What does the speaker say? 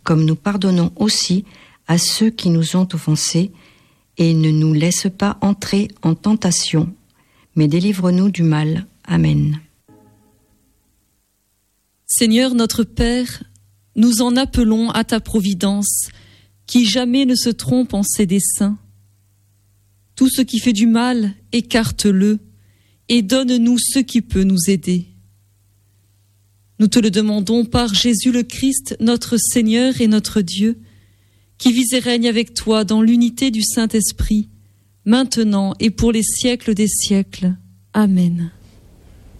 comme nous pardonnons aussi à ceux qui nous ont offensés, et ne nous laisse pas entrer en tentation, mais délivre-nous du mal. Amen. Seigneur notre Père, nous en appelons à ta providence, qui jamais ne se trompe en ses desseins. Tout ce qui fait du mal, écarte-le, et donne-nous ce qui peut nous aider. Nous te le demandons par Jésus le Christ, notre Seigneur et notre Dieu, qui vis et règne avec toi dans l'unité du Saint-Esprit, maintenant et pour les siècles des siècles. Amen.